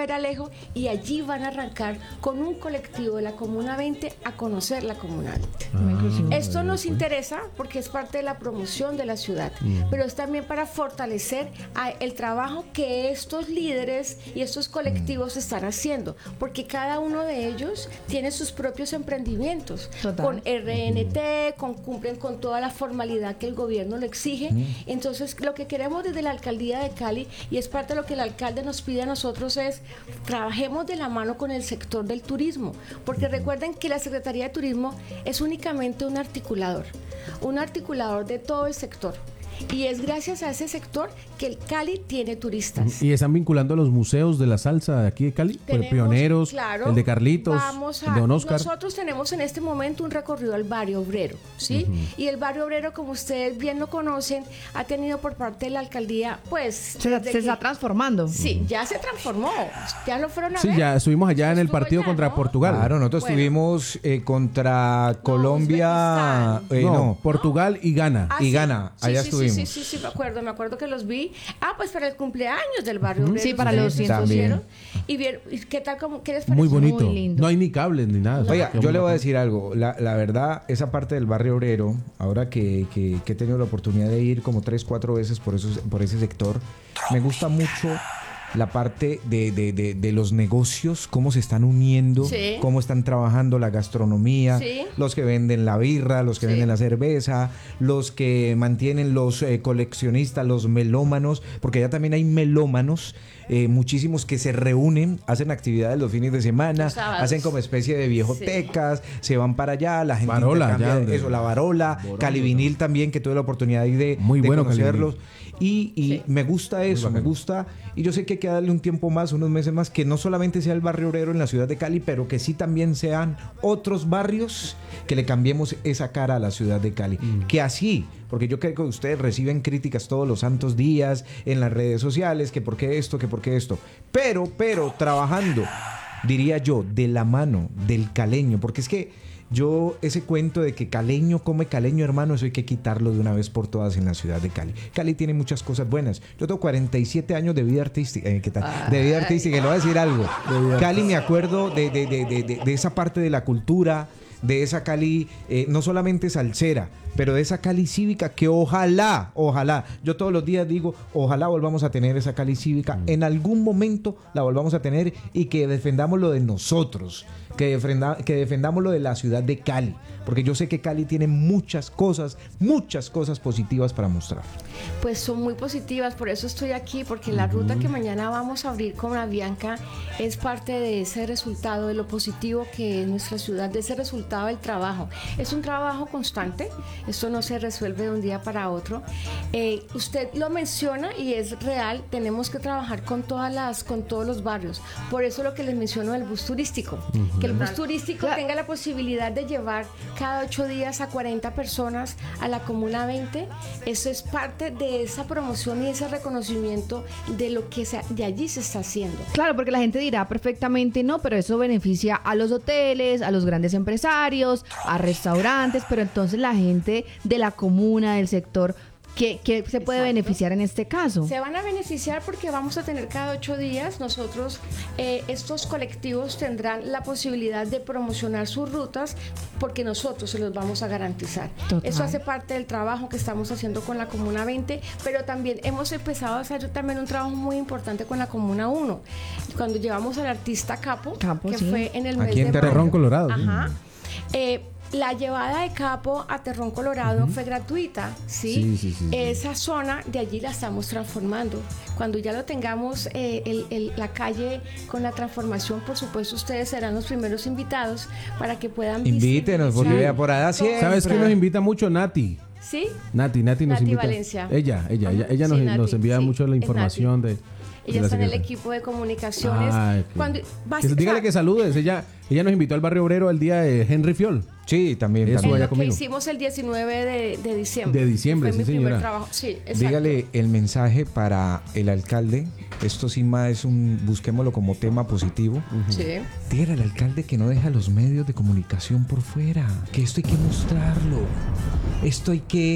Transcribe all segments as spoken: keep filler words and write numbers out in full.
Peralejo, y allí van a arrancar con un colectivo de la Comuna veinte a conocer la Comuna veinte. Ah, Esto nos interesa porque es parte de la promoción de la ciudad, mm. pero es también para fortalecer a, el trabajo que estos líderes y estos colectivos mm. están haciendo, porque cada uno de ellos tiene sus propios emprendimientos. Total. Con R N T, con, cumplen con toda la formalidad que el gobierno le exige. Mm. Entonces, lo que queremos desde la Alcaldía de Cali, y es parte de lo que el alcalde nos pide a nosotros, es trabajemos de la mano con el sector del turismo, porque recuerden que la Secretaría de Turismo es únicamente un articulador, un articulador de todo el sector. Y es gracias a ese sector que el Cali tiene turistas. ¿Y están vinculando a los museos de la salsa de aquí de Cali? Tenemos, Pioneros, claro, el de Carlitos, vamos a, el de Don Oscar. Nosotros tenemos en este momento un recorrido al barrio obrero, ¿sí? Uh-huh. Y el barrio obrero, como ustedes bien lo conocen, ha tenido por parte de la alcaldía, pues... Se, se que, está transformando. Sí, ya se transformó. Ya lo fueron a sí, ver. Sí, ya estuvimos allá en el partido allá, contra ¿no? Portugal. Claro, nosotros bueno. estuvimos eh, contra no, Colombia... Eh, no, no, Portugal y Ghana. Ah, y sí. Ghana, sí, allá sí, estuvimos. Sí, sí, sí, sí, me acuerdo, me acuerdo que los vi. Ah, pues para el cumpleaños del barrio obrero. Sí, para los cientos. Y vieron, ¿qué tal? Cómo, ¿qué les pareció? Muy bonito. Muy lindo. No hay ni cables ni nada. Oiga, yo le voy a decir algo. La, la verdad, esa parte del barrio obrero, ahora que, que, que he tenido la oportunidad de ir como tres, cuatro veces por, esos, por ese sector, me gusta mucho la parte de, de, de, de los negocios, cómo se están uniendo, sí. cómo están trabajando la gastronomía, sí. los que venden la birra, los que sí. venden la cerveza, los que mantienen los eh, coleccionistas, los melómanos, porque allá también hay melómanos, eh, muchísimos que se reúnen, hacen actividades los fines de semana, hacen como especie de viejotecas, sí. se van para allá, la gente Barola, ya, de, eso, la Barola, Barola Calivinil ¿no? también, que tuve la oportunidad de, Muy de bueno, conocerlos. Calivinil. Y, y sí. me gusta eso, me gusta, y yo sé que hay que darle un tiempo más, unos meses más, que no solamente sea el barrio obrero en la ciudad de Cali, pero que sí también sean otros barrios que le cambiemos esa cara a la ciudad de Cali. Mm. Que así, porque yo creo que ustedes reciben críticas todos los santos días en las redes sociales, que por qué esto, que por qué esto, pero, pero trabajando, diría yo, de la mano del caleño, porque es que yo, ese cuento de que caleño come caleño, hermano, eso hay que quitarlo de una vez por todas en la ciudad de Cali. Cali tiene muchas cosas buenas. Yo tengo cuarenta y siete años de vida artística. Eh, ¿qué tal? De vida artística. Y le voy a decir algo. Cali, me acuerdo de, de, de, de, de, de esa parte de la cultura, de esa Cali, eh, no solamente salsera, pero de esa Cali cívica que ojalá, ojalá, yo todos los días digo, ojalá volvamos a tener esa Cali cívica, mm. en algún momento la volvamos a tener, y que defendamos lo de nosotros, que, defenda, que defendamos lo de la ciudad de Cali, porque yo sé que Cali tiene muchas cosas, muchas cosas positivas para mostrar. Pues son muy positivas, por eso estoy aquí, porque la ruta que mañana vamos a abrir con Avianca es parte de ese resultado, de lo positivo que es nuestra ciudad, de ese resultado del trabajo. Es un trabajo constante, esto no se resuelve de un día para otro. Eh, usted lo menciona y es real, tenemos que trabajar con todas las, con todos los barrios. Por eso lo que les menciono del bus turístico, uh-huh. que el bus turístico claro. tenga la posibilidad de llevar cada ocho días a cuarenta personas a la Comuna veinte, eso es parte de esa promoción y ese reconocimiento de lo que se, de allí se está haciendo. Claro, porque la gente dirá perfectamente, no, pero eso beneficia a los hoteles, a los grandes empresarios, a restaurantes, pero entonces la gente de la comuna, del sector, ¿Qué, ¿Qué se puede Exacto. beneficiar en este caso? Se van a beneficiar porque vamos a tener cada ocho días, nosotros, eh, estos colectivos tendrán la posibilidad de promocionar sus rutas porque nosotros se los vamos a garantizar. Total. Eso hace parte del trabajo que estamos haciendo con la Comuna veinte, pero también hemos empezado a hacer también un trabajo muy importante con la Comuna uno. Cuando llevamos al artista Capo, Capo que sí. fue en el mes Aquí en de Terrón, Colorado. Ajá. Eh, La llevada de Capo a Terrón Colorado uh-huh. fue gratuita, ¿sí? Sí, sí, sí, Esa sí. zona de allí la estamos transformando. Cuando ya lo tengamos, eh, el, el, la calle con la transformación, por supuesto, ustedes serán los primeros invitados para que puedan Invítenos, porque por allá siempre. ¿Sabes quién nos invita mucho? Nati. ¿Sí? Nati, Nati nos Nati invita. Valencia. Ella, ella, ella, ella nos, sí, nos envía sí, mucho la información de... Ella está en el equipo de comunicaciones. Ah, Cuando, que, dígale que saludes. Ella, ella nos invitó al barrio obrero el día de Henry Fiol. Sí, también. Eso también. lo que hicimos el diecinueve de, de diciembre. De diciembre, fue sí, mi señora. primer trabajo. Sí, exacto. Dígale el mensaje para el alcalde. Esto sí más es un, busquémoslo como tema positivo. Uh-huh. Sí. Dígale al alcalde que no deja los medios de comunicación por fuera. Que esto hay que mostrarlo. Esto hay que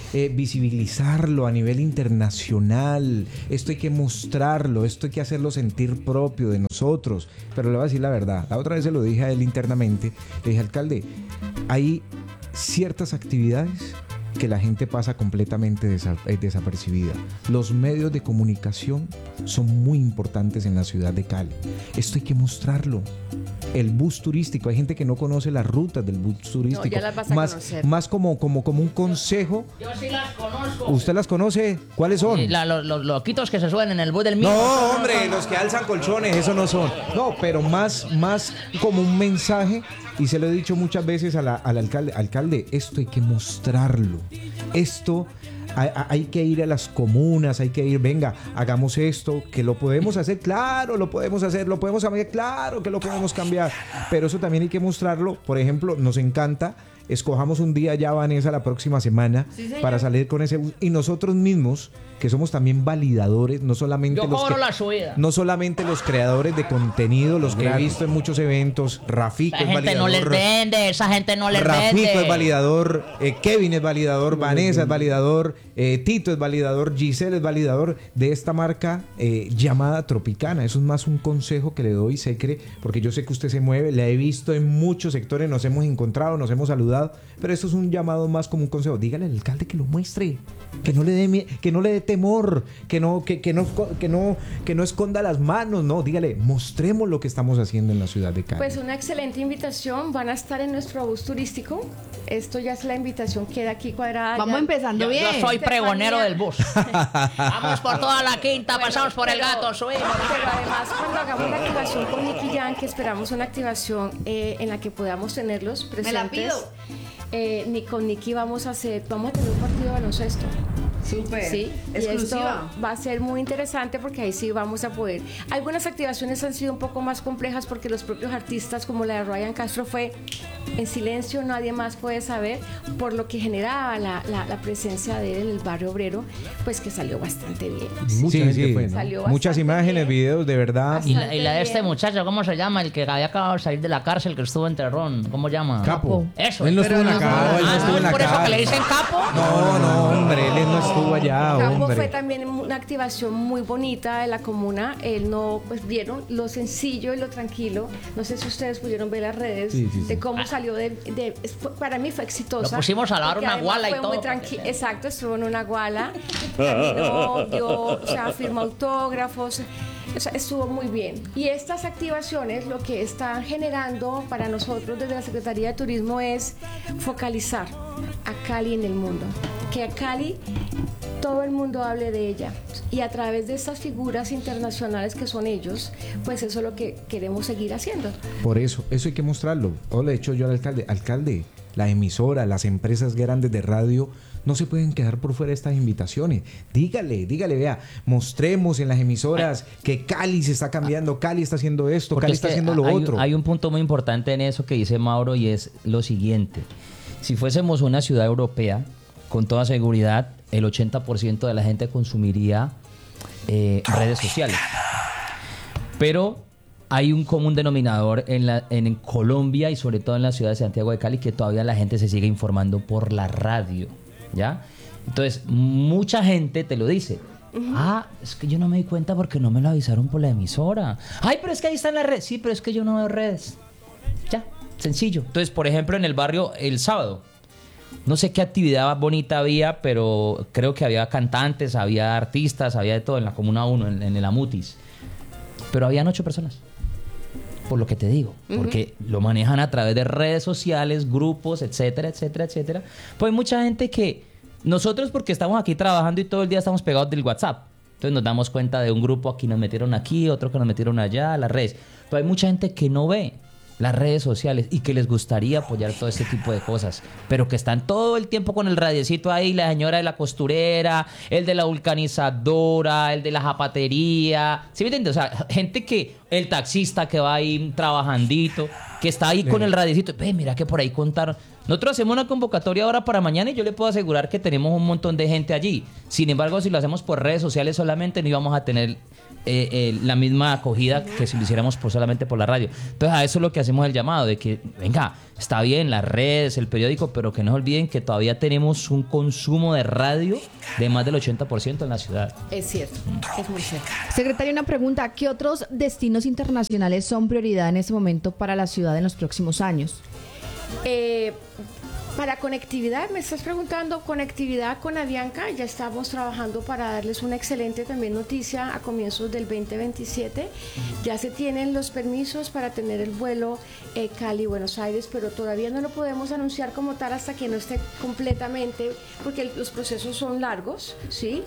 eh, visibilizarlo a nivel internacional, esto hay que mostrarlo, esto hay que hacerlo sentir propio de nosotros. Pero le voy a decir la verdad, la otra vez se lo dije a él internamente, le dije, alcalde, hay ciertas actividades que la gente pasa completamente desa- desapercibida. Los medios de comunicación son muy importantes en la ciudad de Cali. Esto hay que mostrarlo. El bus turístico, hay gente que no conoce las rutas del bus turístico. No, ya las vas a más, conocer. más como, como, como un consejo. Yo sí las conozco. ¿Usted las conoce? ¿Cuáles son? Sí, la- los, los loquitos que se suben en el bus del mío. No, hombre, los que alzan colchones, eso no son. No, pero más, más como un mensaje, y se lo he dicho muchas veces a la- al alcalde, alcalde, esto hay que mostrarlo. Esto hay, hay que ir a las comunas, hay que ir, venga, hagamos esto, que lo podemos hacer, claro, lo podemos hacer, lo podemos cambiar, claro que lo podemos cambiar, pero eso también hay que mostrarlo. Por ejemplo, nos encanta. Escojamos un día ya, Vanessa, la próxima semana, sí, para salir con ese bus. Y nosotros mismos, que somos también validadores, no solamente, Yo los, cobro que, la subida. no solamente los creadores de contenido, los que he visto en muchos eventos. Rafico Esa es gente validador. no les vende, esa gente no les Rafico vende. es validador, eh, Kevin es validador, Vanessa es validador, eh, Tito es validador, Giselle es validador de esta marca eh, llamada Tropicana. Eso es más un consejo que le doy, Secre, porque yo sé que usted se mueve, la he visto en muchos sectores, nos hemos encontrado, nos hemos saludado, pero esto es un llamado más como un consejo. Dígale al alcalde que lo muestre, que no le dé mie- que no le dé temor, que no que, que no que no que no esconda las manos, no, dígale, mostremos lo que estamos haciendo en la ciudad de Cali. Pues una excelente invitación, van a estar en nuestro bus turístico. Esto ya es la invitación, queda aquí cuadrada. Vamos ya. empezando Yo, bien. yo soy pregonero del bus. Vamos por toda la quinta, Bueno, pasamos por el pero- gato, subimos. Pero además, cuando hagamos la activación con Nicky Jan, que esperamos una activación eh, en la que podamos tenerlos presentes. Me la pido. Eh, ni con Nicky vamos a hacer, vamos a tener un partido de baloncesto. Súper. Sí, y esto Exclusiva. va a ser muy interesante porque ahí sí vamos a poder. Algunas activaciones han sido un poco más complejas porque los propios artistas, como la de Ryan Castro, fue en silencio, nadie más puede saber, por lo que generaba la, la, la presencia de él en el barrio obrero, pues que salió bastante bien. Mucha Sí, gente sí. fue, ¿no? Salió Muchas bastante imágenes, bien. videos, de verdad. Y la, y la de este bien. muchacho, ¿cómo se llama? El que había acabado de salir de la cárcel, que estuvo en Terrón. ¿Cómo llama? Capo. Eso. Él no Pero estuvo en la no- cárcel. él no Ah, estuvo en la ¿por eso que cárcel. le dicen capo? No, no, hombre, él no estuvo allá, Campo hombre. fue también una activación muy bonita de la comuna. Él no, pues vieron lo sencillo y lo tranquilo. No sé si ustedes pudieron ver las redes Sí, sí, sí. de cómo salió de, de- fue- para mí fue exitosa. Lo pusimos a lavar porque una además guala y fue todo, muy para que tranqui- sea. Exacto, estuvo en una guala. Caminó, dio, o sea, firmó autógrafos. O sea, estuvo muy bien. Y estas activaciones lo que están generando para nosotros desde la Secretaría de Turismo es focalizar a Cali en el mundo. Que a Cali todo el mundo hable de ella. Y a través de estas figuras internacionales que son ellos, pues eso es lo que queremos seguir haciendo. Por eso, eso hay que mostrarlo. O le he dicho yo al alcalde, alcalde, la emisora, las empresas grandes de radio no se pueden quedar por fuera de estas invitaciones. Dígale, dígale, vea, mostremos en las emisoras que Cali se está cambiando, Cali está haciendo esto, Porque Cali es está que haciendo lo hay, otro. Hay un punto muy importante en eso que dice Mauro y es lo siguiente. Si fuésemos una ciudad europea, con toda seguridad, el ochenta por ciento de la gente consumiría eh, redes sociales. Pero hay un común denominador en, la, en Colombia y sobre todo en la ciudad de Santiago de Cali que todavía la gente se sigue informando por la radio, ¿ya? Entonces, mucha gente te lo dice. Uh-huh. Ah, es que yo no me di cuenta porque no me lo avisaron por la emisora. Ay, pero es que ahí están las redes. Sí, pero es que yo no veo redes. Ya, sencillo. Entonces, por ejemplo, en el barrio, el sábado, no sé qué actividad bonita había, pero creo que había cantantes, había artistas, había de todo en la Comuna uno, en, en el Amutis. Pero habían ocho personas. Por lo que te digo, uh-huh. porque lo manejan a través de redes sociales, grupos, etcétera, etcétera, etcétera. Pues hay mucha gente que nosotros, porque estamos aquí trabajando y todo el día estamos pegados del WhatsApp, entonces nos damos cuenta de un grupo aquí nos metieron aquí, otro que nos metieron allá, las redes. Pero hay mucha gente que no ve las redes sociales y que les gustaría apoyar todo este tipo de cosas, pero que están todo el tiempo con el radiecito ahí, la señora de la costurera, el de la vulcanizadora, el de la zapatería, ¿sí me entiendes? O sea, gente que, el taxista que va ahí trabajandito, que está ahí sí. con el radiecito, ve, mira que por ahí contaron. Nosotros hacemos una convocatoria ahora para mañana y yo le puedo asegurar que tenemos un montón de gente allí. Sin embargo, si lo hacemos por redes sociales solamente, no íbamos a tener eh, eh, la misma acogida uh-huh. que si lo hiciéramos por, solamente por la radio. Entonces a eso es lo que hacemos el llamado, de que, venga, está bien las redes, el periódico, pero que no se olviden que todavía tenemos un consumo de radio de más del ochenta por ciento en la ciudad. Es cierto, mm. es muy cierto. Secretario, una pregunta, ¿qué otros destinos internacionales son prioridad en este momento para la ciudad en los próximos años? Eh... Para conectividad, me estás preguntando, conectividad con Avianca, ya estamos trabajando para darles una excelente también noticia a comienzos del veinte veintisiete. Ya se tienen los permisos para tener el vuelo eh, Cali-Buenos Aires, pero todavía no lo podemos anunciar como tal hasta que no esté completamente, porque el, los procesos son largos, ¿sí?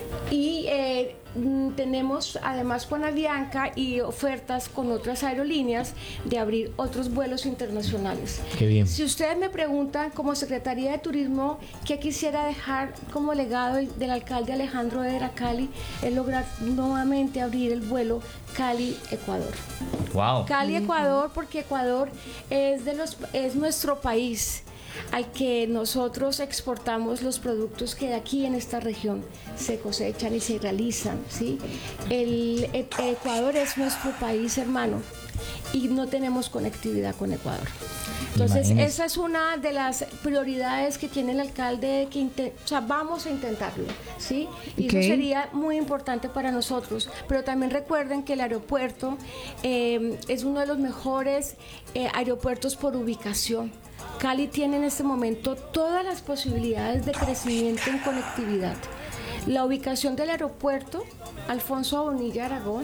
Y eh, tenemos además con Avianca y ofertas con otras aerolíneas de abrir otros vuelos internacionales. Qué bien. Si ustedes me preguntan como Secretaría de Turismo qué quisiera dejar como legado del alcalde Alejandro Eder a Cali, es lograr nuevamente abrir el vuelo Cali-Ecuador. Wow. Cali-Ecuador, porque Ecuador es de los es nuestro país al que nosotros exportamos los productos que de aquí en esta región se cosechan y se realizan, ¿sí? El, el Ecuador es nuestro país hermano y no tenemos conectividad con Ecuador. Entonces, Imagínese. Esa es una de las prioridades que tiene el alcalde, que inte- o sea, vamos a intentarlo, ¿sí? Y okay. Eso sería muy importante para nosotros. Pero también recuerden que el aeropuerto eh, es uno de los mejores eh, aeropuertos por ubicación. Cali tiene en este momento todas las posibilidades de crecimiento en conectividad. La ubicación del aeropuerto Alfonso Bonilla Aragón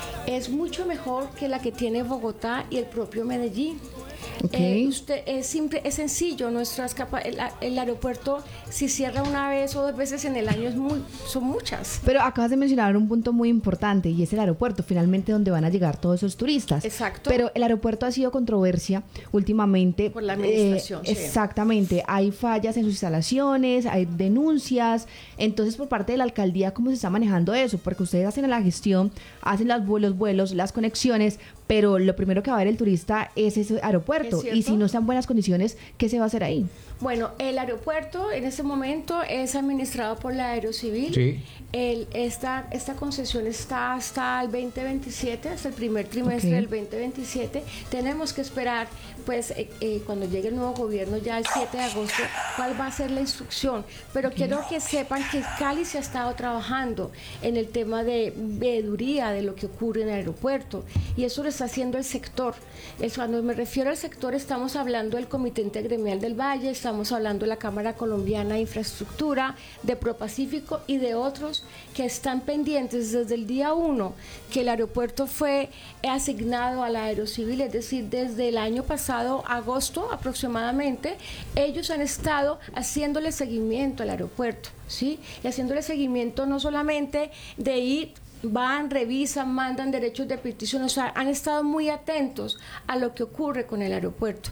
es mucho mejor que la que tiene Bogotá y el propio Medellín. Okay. Eh, usted, es, simple, es sencillo, nuestras capa- el, el aeropuerto si cierra una vez o dos veces en el año es muy, son muchas. Pero acabas de mencionar un punto muy importante y es el aeropuerto, finalmente donde van a llegar todos esos turistas. Exacto. Pero el aeropuerto ha sido controversia últimamente. Por la administración. Eh, sí. Exactamente, hay fallas en sus instalaciones, hay denuncias, entonces por parte de la alcaldía, ¿cómo se está manejando eso? Porque ustedes hacen la gestión, hacen los vuelos, vuelos, las conexiones, pero lo primero que va a ver el turista es ese aeropuerto y si no están en buenas condiciones, ¿qué se va a hacer ahí? Bueno, el aeropuerto en este momento es administrado por la Aerocivil. Sí. El, esta, esta concesión está hasta el veinte veintisiete, hasta el primer trimestre okay. del veinte veintisiete. Tenemos que esperar, pues, eh, eh, cuando llegue el nuevo gobierno, ya el siete de agosto, cuál va a ser la instrucción. Pero okay. quiero que sepan que Cali se ha estado trabajando en el tema de veeduría de lo que ocurre en el aeropuerto. Y eso lo está haciendo el sector. Es, cuando me refiero al sector, estamos hablando del Comité Intergremial del Valle, estamos hablando de la Cámara Colombiana de Infraestructura, de ProPacífico y de otros que están pendientes desde el día uno que el aeropuerto fue asignado a la Aerocivil, es decir, desde el año pasado, agosto aproximadamente, ellos han estado haciéndole seguimiento al aeropuerto, ¿sí? Y haciéndole seguimiento no solamente de ir, van, revisan, mandan derechos de petición, o sea, han estado muy atentos a lo que ocurre con el aeropuerto.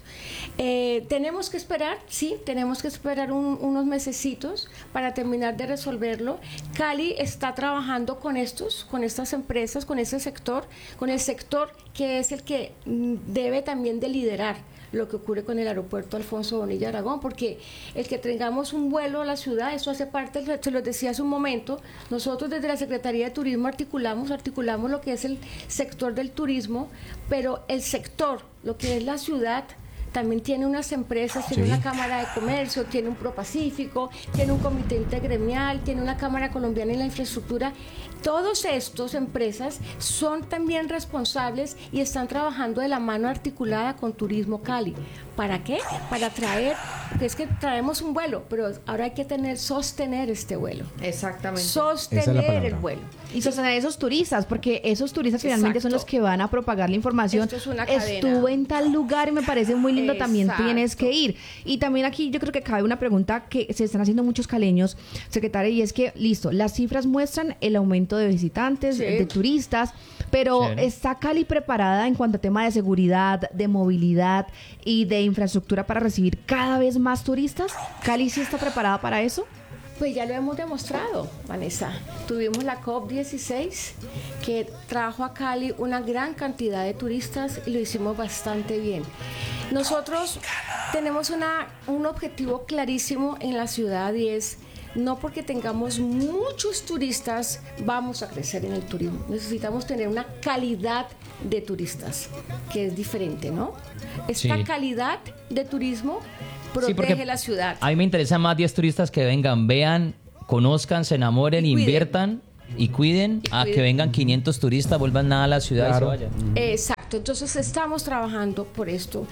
Eh, tenemos que esperar, sí, tenemos que esperar un, unos mesecitos para terminar de resolverlo. Cali está trabajando con estos, con estas empresas, con ese sector, con el sector que es el que debe también de liderar lo que ocurre con el aeropuerto Alfonso Bonilla Aragón, porque el que tengamos un vuelo a la ciudad, eso hace parte, se lo decía hace un momento, nosotros desde la Secretaría de Turismo articulamos, articulamos lo que es el sector del turismo, pero el sector, lo que es la ciudad, también tiene unas empresas, tiene sí. una Cámara de Comercio, tiene un ProPacífico, tiene un Comité Intergremial, tiene una Cámara Colombiana de la Infraestructura. Todos estos empresas son también responsables y están trabajando de la mano articulada con Turismo Cali. ¿Para qué? Para traer, porque es que traemos un vuelo, pero ahora hay que tener, sostener este vuelo. Exactamente. Sostener el vuelo. Y sostener a esos turistas, porque esos turistas finalmente Exacto. son los que van a propagar la información. Esto es una cadena. Estuve en tal lugar y me parece muy lindo, Exacto. también tienes que ir. Y también aquí yo creo que cabe una pregunta que se están haciendo muchos caleños, secretaria, y es que, listo, las cifras muestran el aumento de visitantes, sí. de turistas, pero sí. ¿está Cali preparada en cuanto a tema de seguridad, de movilidad y de infraestructura para recibir cada vez más turistas? ¿Cali sí está preparada para eso? Pues ya lo hemos demostrado, Vanessa. Tuvimos la COP dieciséis que trajo a Cali una gran cantidad de turistas y lo hicimos bastante bien. Nosotros tenemos una, un objetivo clarísimo en la ciudad y es no porque tengamos muchos turistas vamos a crecer en el turismo. Necesitamos tener una calidad de turistas, que es diferente, ¿no? Esta Sí. calidad de turismo protege Sí, la ciudad. A mí me interesan más diez turistas que vengan, vean, conozcan, se enamoren, Y cuiden. inviertan y cuiden, Y a cuiden. que vengan quinientos turistas, vuelvan nada a la ciudad Claro. y se vayan. Exacto, entonces estamos trabajando por esto.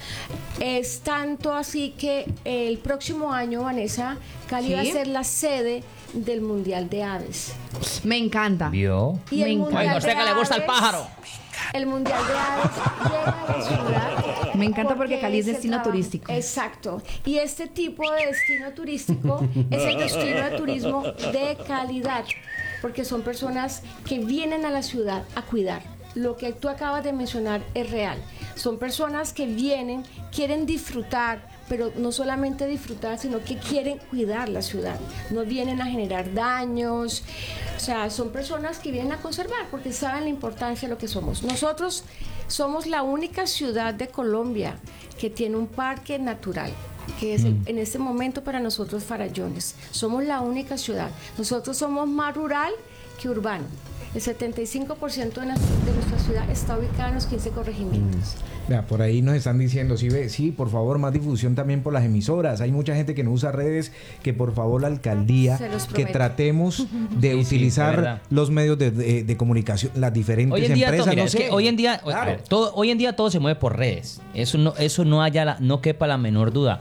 Es tanto así que el próximo año, Vanessa, Cali ¿Sí? va a ser la sede del Mundial de Aves. Me encanta. ¿Vio? Y Me el encanta. Mundial Ay, José, de que le gusta el Aves- pájaro. El Mundial de Aves llega a la ciudad. Me encanta porque Cali es se destino trabaja- turístico. Exacto. Y este tipo de destino turístico es el destino de turismo de calidad, porque son personas que vienen a la ciudad a cuidar. Lo que tú acabas de mencionar es real. Son personas que vienen, quieren disfrutar, pero no solamente disfrutar, sino que quieren cuidar la ciudad. No vienen a generar daños. O sea, son personas que vienen a conservar porque saben la importancia de lo que somos. Nosotros somos la única ciudad de Colombia que tiene un parque natural, que es el- en este momento para nosotros Farallones. Somos la única ciudad. Nosotros somos más rural que urbano. El setenta y cinco por ciento de, nuestra- de nuestra ciudad está ubicada en los quince corregimientos. Vea, por ahí nos están diciendo, sí, ve, sí, por favor, más difusión también por las emisoras. Hay mucha gente que no usa redes, que por favor la alcaldía, Se los que prometo. tratemos de Sí, sí, utilizar de verdad. los medios de, de- de comunicación, las diferentes Hoy en día, empresas, todo, mira, no es sé. que hoy en día, Claro. a ver, todo, hoy en día todo se mueve por redes. Eso no, eso no haya, la- no quepa la menor duda.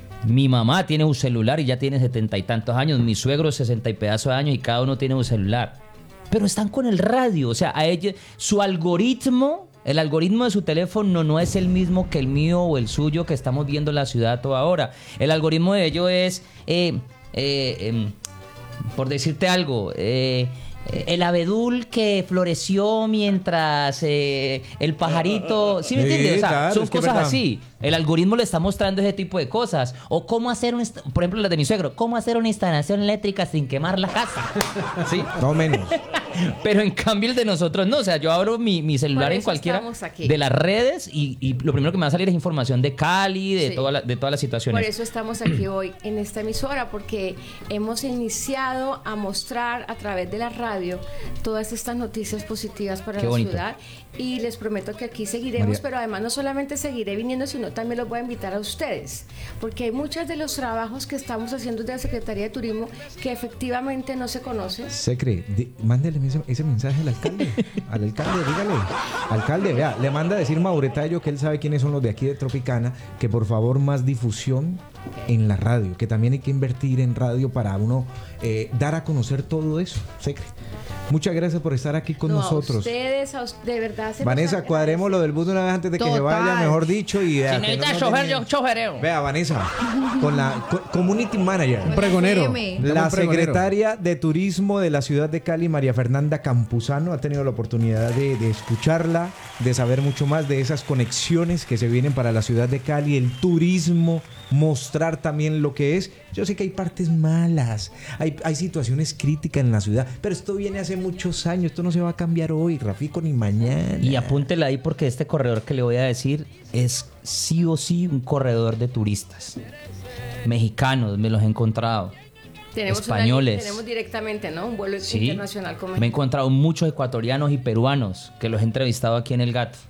Mi mamá tiene un celular y ya tiene setenta y tantos años. Mi suegro sesenta y pedazos de años y cada uno tiene un celular. Pero están con el radio, o sea, a ellos, su algoritmo, el algoritmo de su teléfono no es el mismo que el mío o el suyo que estamos viendo en la ciudad toda hora. El algoritmo de ellos es, eh, eh, em, por decirte algo, eh, el abedul que floreció mientras eh, el pajarito, ¿sí me Sí, entiendes? O sea, claro, son es que es cosas verdad. así. El algoritmo le está mostrando ese tipo de cosas. O cómo hacer, un, inst- por ejemplo, las de mi suegro, cómo hacer una instalación eléctrica sin quemar la casa. ¿Sí? No menos. Pero en cambio el de nosotros no. O sea, yo abro mi, mi celular Por en eso cualquiera estamos aquí. de las redes y, y lo primero que me va a salir es información de Cali, de, Sí. toda la- de todas las situaciones. Por eso estamos aquí hoy en esta emisora, porque hemos iniciado a mostrar a través de la radio todas estas noticias positivas para Qué la bonito. ciudad. Y les prometo que aquí seguiremos, María. pero además no solamente seguiré viniendo, sino también los voy a invitar a ustedes, porque hay muchos de los trabajos que estamos haciendo desde la Secretaría de Turismo que efectivamente no se conocen. Secre, di- mándele ese, ese mensaje al alcalde. Al alcalde, dígale. Alcalde, vea, le manda a decir Mauretayo que él sabe quiénes son los de aquí de Tropicana, que por favor más difusión en la radio, que también hay que invertir en radio para uno eh, dar a conocer todo eso. Secre, muchas gracias por estar aquí con No, a nosotros. ustedes, a us- de verdad. se los Vanessa, agradezco. cuadremos lo del bus de una vez antes de que se Total. vaya, mejor dicho. Y vea, Si que necesitas no nos chofer, dejen- yo chofereo. Vea, Vanessa, con la co- Community Manager. Un pregonero. Créeme. La Un pregonero. secretaria de Turismo de la ciudad de Cali, María Fernanda Campuzano, ha tenido la oportunidad de, de escucharla, de saber mucho más de esas conexiones que se vienen para la ciudad de Cali, el turismo, mostrar también lo que es. Yo sé que hay partes malas, hay, hay situaciones críticas en la ciudad, pero esto viene hace muchos años, esto no se va a cambiar hoy, Rafico, ni mañana. Y apúntela ahí porque este corredor que le voy a decir es sí o sí un corredor de turistas. Mexicanos, me los he encontrado. Tenemos una- españoles. tenemos directamente, ¿no? Un vuelo Sí, internacional con me he México. encontrado muchos ecuatorianos y peruanos que los he entrevistado aquí en El Gato.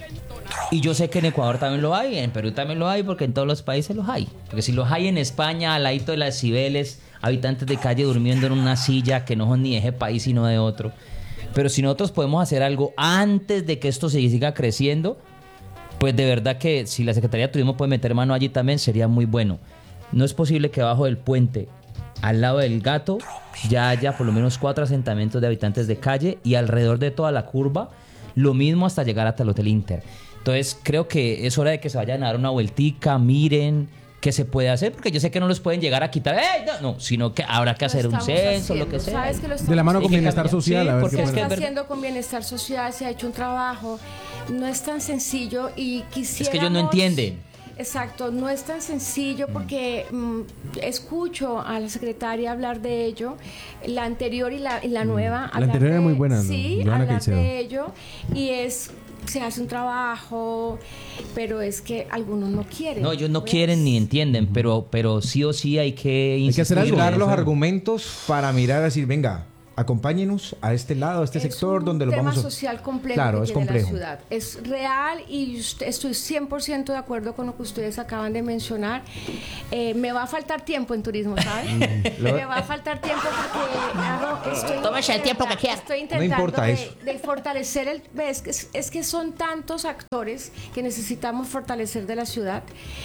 Y yo sé que en Ecuador también lo hay, en Perú también lo hay, porque en todos los países los hay. Porque si los hay en España, al ladito de las Cibeles, habitantes de calle durmiendo en una silla que no son ni de ese país sino de otro. Pero si nosotros podemos hacer algo antes de que esto se siga creciendo, pues de verdad que si la Secretaría de Turismo puede meter mano allí también sería muy bueno. No es posible que abajo del puente, al lado del Gato, ya haya por lo menos cuatro asentamientos de habitantes de calle y alrededor de toda la curva, lo mismo hasta llegar hasta el Hotel Inter. Entonces creo que es hora de que se vayan a dar una vueltica, miren qué se puede hacer, porque yo sé que no los pueden llegar a quitar, ¡ey! No, no, sino que habrá que Lo hacer un estamos censo, lo haciendo. que sea. ¿Sabes que lo De la mano estamos con Sí, que bienestar cambia. social, Sí, a ver porque qué es Se que puede. está es verdad. haciendo con bienestar social, se ha hecho un trabajo, no es tan sencillo y quisiera. que ellos no entienden. Exacto, no es tan sencillo porque mm, escucho a la secretaria hablar de ello, la anterior y la, y la nueva. La hablar anterior era de- muy buena, ¿no? Sí, Joana hablar Caicedo. de ello y es se hace un trabajo, pero es que algunos no quieren. No, ellos no ¿ves? quieren ni entienden, pero, pero sí o sí hay que Hay que hacer algo. en Dar los eso. argumentos para mirar, decir, venga, acompáñenos a este lado, a este Es sector un donde lo vamos a... tema social complejo Claro, que es tiene complejo. la ciudad. Es real y usted- estoy cien por ciento de acuerdo con lo que ustedes acaban de mencionar. Eh, me va a faltar tiempo en turismo, ¿sabes? me va a faltar tiempo porque hago, estoy, Tómese el tiempo que quiera. Estoy No intentando importa de, eso. de fortalecer el... Es que, es que son tantos actores que necesitamos fortalecer de la ciudad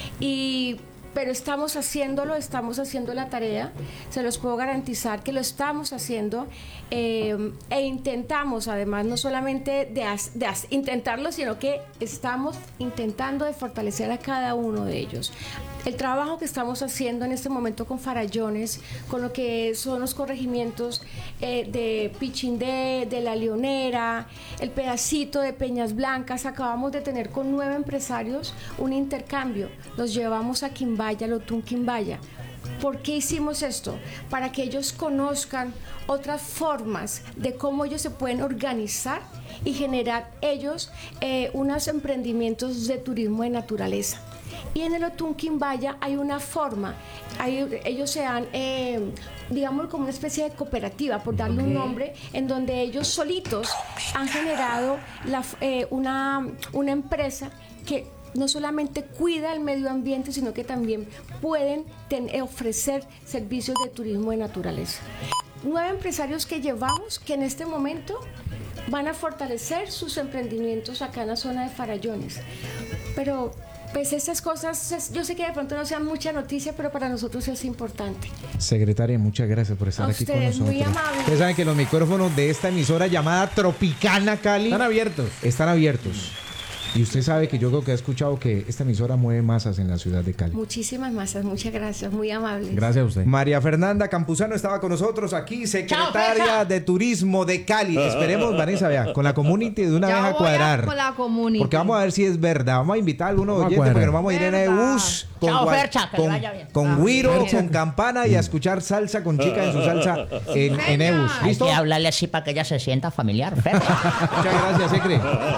y... Pero estamos haciéndolo, estamos haciendo la tarea, se los puedo garantizar que lo estamos haciendo eh, e intentamos además no solamente de, as- de as- intentarlo, sino que estamos intentando de fortalecer a cada uno de ellos. El trabajo que estamos haciendo en este momento con Farallones, con lo que son los corregimientos eh, de Pichindé, de La Leonera, el pedacito de Peñas Blancas, acabamos de tener con nueve empresarios un intercambio, los llevamos a Quimbaya, Lotún Quimbaya. ¿Por qué hicimos esto? Para que ellos conozcan otras formas de cómo ellos se pueden organizar y generar ellos eh, unos emprendimientos de turismo de naturaleza. Y en el Otún Quimbaya hay una forma, hay, ellos se han, eh, digamos, como una especie de cooperativa, por darle un nombre, en donde ellos solitos han generado la, eh, una, una empresa que no solamente cuida el medio ambiente, sino que también pueden ten, ofrecer servicios de turismo de naturaleza. Nueve empresarios que llevamos que en este momento van a fortalecer sus emprendimientos acá en la zona de Farallones. Pero pues estas cosas, yo sé que de pronto no sean mucha noticia, pero para nosotros es importante. Secretaria, muchas gracias por estar A aquí con ustedes, nosotros. muy amables. Ustedes saben que los micrófonos de esta emisora llamada Tropicana Cali Están abiertos. están abiertos. Y usted sabe que yo creo que ha escuchado que esta emisora mueve masas en la ciudad de Cali. Muchísimas masas, muchas gracias, muy amables. Gracias a usted. María Fernanda Campuzano estaba con nosotros aquí, secretaria Chao, de Turismo de Cali. Esperemos, Vanessa, vea, con la community de una Ya vez a voy a- cuadrar. con la community. Porque vamos a ver si es verdad. Vamos a invitar a algunos Vamos a oyentes cuadrar. porque nos vamos a ir en el Verdad. bus con, Chao, gua- Fercha, que le con, vaya bien. con Ah, güiro, Fercha. con campana y a escuchar salsa con chica en su salsa en, en Venga. Ebus. Hay ¿Listo? que hablarle así para que ella se sienta familiar. Fer. Muchas gracias, Secre.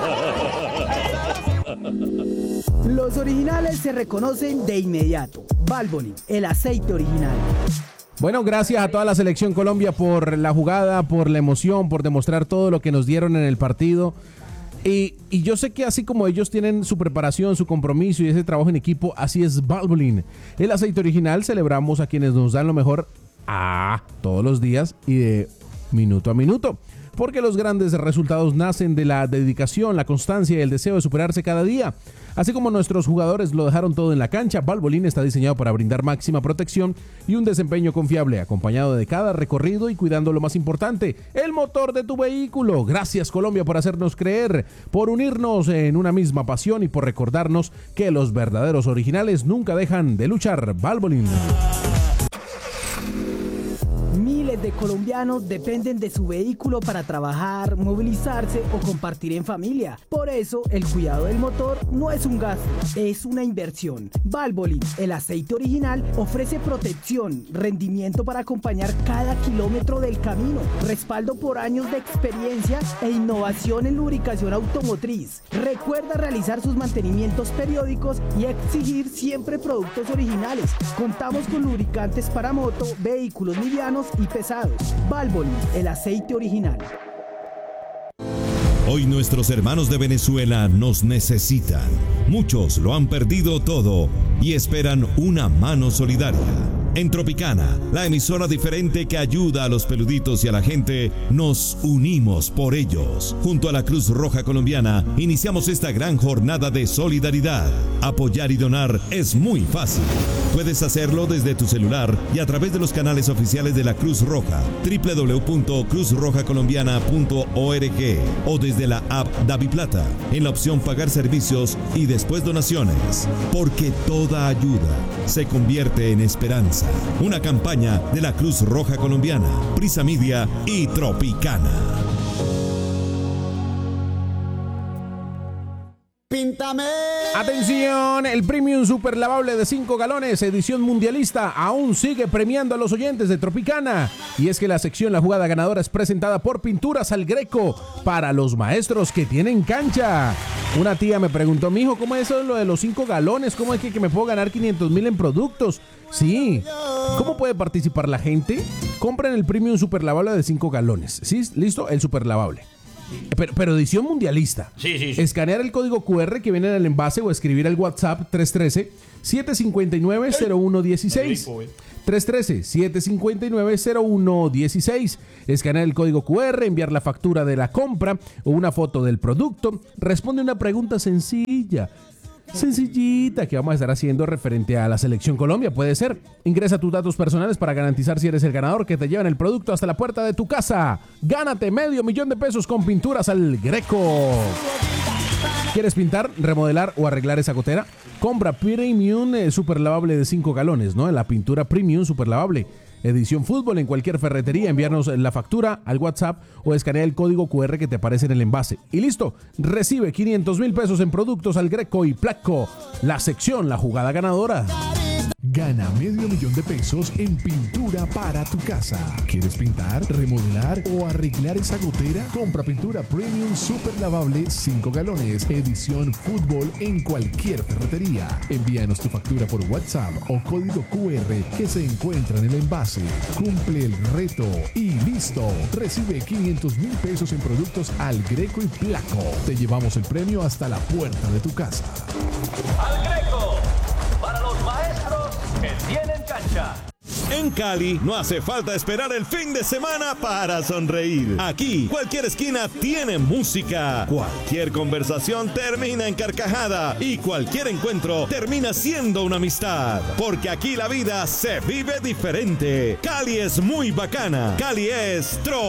Los originales se reconocen de inmediato. Valvoline, el aceite original. Bueno, gracias a toda la Selección Colombia por la jugada, por la emoción, por demostrar todo lo que nos dieron en el partido. Y, y yo sé que así como ellos tienen su preparación, su compromiso y ese trabajo en equipo, así es Valvoline. El aceite original, celebramos a quienes nos dan lo mejor a todos los días y de minuto a minuto. Porque los grandes resultados nacen de la dedicación, la constancia y el deseo de superarse cada día. Así como nuestros jugadores lo dejaron todo en la cancha, Valvoline está diseñado para brindar máxima protección y un desempeño confiable, acompañado de cada recorrido y cuidando lo más importante, el motor de tu vehículo. Gracias, Colombia, por hacernos creer, por unirnos en una misma pasión y por recordarnos que los verdaderos originales nunca dejan de luchar. Valvoline. Miles de colombianos dependen de su vehículo para trabajar, movilizarse o compartir en familia. Por eso, el cuidado del motor no es un gasto, es una inversión. Valvoline, el aceite original, ofrece protección, rendimiento para acompañar cada kilómetro del camino, respaldo por años de experiencia e innovación en lubricación automotriz. Recuerda realizar sus mantenimientos periódicos y exigir siempre productos originales. Contamos con lubricantes para moto, vehículos livianos y pesados. Valvoline, el aceite original. Hoy nuestros hermanos de Venezuela nos necesitan. Muchos lo han perdido todo y esperan una mano solidaria. En Tropicana, la emisora diferente que ayuda a los peluditos y a la gente, nos unimos por ellos. Junto a la Cruz Roja Colombiana, iniciamos esta gran jornada de solidaridad. Apoyar y donar es muy fácil. Puedes hacerlo desde tu celular y a través de los canales oficiales de la Cruz Roja, doble u doble u doble u punto cruz roja colombiana punto org o desde la app DaviPlata, en la opción Pagar servicios y después donaciones. Porque toda ayuda se convierte en esperanza. Una campaña de la Cruz Roja Colombiana, Prisa Media y Tropicana. Píntame. Atención, el Premium Super Lavable de cinco galones, edición mundialista, aún sigue premiando a los oyentes de Tropicana. Y es que la sección La Jugada Ganadora es presentada por Pinturas Al Greco, para los maestros que tienen cancha. Una tía me preguntó, mijo, ¿cómo es eso lo de los cinco galones? ¿Cómo es que, que me puedo ganar quinientos mil en productos? Sí. ¿Cómo puede participar la gente? Compren el Premium Super Lavable de cinco galones. ¿Sí? ¿Listo? El Super Lavable. Pero, pero edición mundialista. Sí, sí, sí. Escanear el código cu erre que viene en el envase o escribir al WhatsApp tres uno tres, siete cinco nueve, cero uno uno seis. tres uno tres, siete cinco nueve, cero uno uno seis. Escanear el código cu erre, enviar la factura de la compra o una foto del producto. Responde una pregunta sencilla. Sencillita que vamos a estar haciendo referente a la Selección Colombia, puede ser. Ingresa tus datos personales para garantizar si eres el ganador, que te llevan el producto hasta la puerta de tu casa. Gánate medio millón de pesos con Pinturas Al Greco. ¿Quieres pintar, remodelar o arreglar esa gotera? Compra Premium eh, Super Lavable de cinco galones, ¿no? La pintura Premium Super Lavable edición fútbol en cualquier ferretería, enviarnos la factura al WhatsApp o escanea el código cu erre que te aparece en el envase. Y listo, recibe quinientos mil pesos en productos Al Greco y Placo. La sección La Jugada Ganadora. Gana medio millón de pesos en pintura para tu casa. ¿Quieres pintar, remodelar o arreglar esa gotera? Compra pintura Premium Super Lavable cinco galones, edición fútbol en cualquier ferretería. Envíanos tu factura por WhatsApp o código cu erre que se encuentra en el envase. Cumple el reto y listo. Recibe quinientos mil pesos en productos Al Greco y Placo. Te llevamos el premio hasta la puerta de tu casa. Al Greco, para los maestros que tienen cancha. En Cali no hace falta esperar el fin de semana para sonreír. Aquí cualquier esquina tiene música, cualquier conversación termina en carcajada y cualquier encuentro termina siendo una amistad. Porque aquí la vida se vive diferente. Cali es muy bacana. Cali es Tro.